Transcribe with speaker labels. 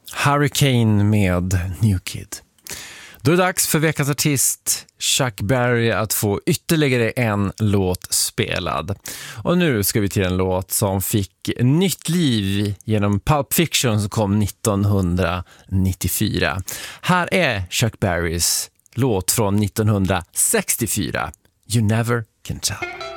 Speaker 1: Hurricane med New Kid. Då är det dags för veckans artist Chuck Berry att få ytterligare en låt spelad. Och nu ska vi till en låt som fick nytt liv genom Pulp Fiction som kom 1994. Här är Chuck Berrys låt från 1964, You Never Can Tell.